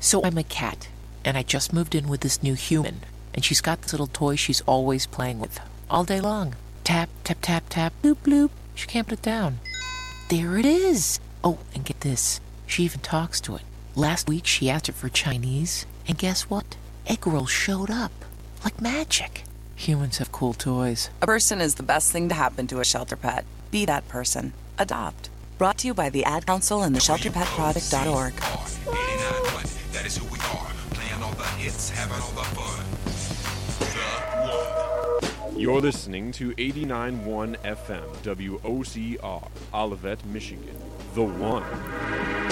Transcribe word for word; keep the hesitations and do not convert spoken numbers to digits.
So I'm a cat, and I just moved in with this new human, and she's got this little toy she's always playing with, all day long. Tap, tap, tap, tap, bloop, bloop. She can't put it down. There it is. Oh, and get this. She even talks to it. Last week she asked it for Chinese, and guess what? Egg rolls showed up. Like magic. Humans have cool toys. A person is the best thing to happen to a shelter pet. Be that person. Adopt. Brought to you by the Ad Council and the shelter pet project dot org. eighty-nine point one, that is who we are. Playing all the hits, having all the fun. The One. You're listening to eighty-nine point one F M, W O C R, Olivet, Michigan. The One.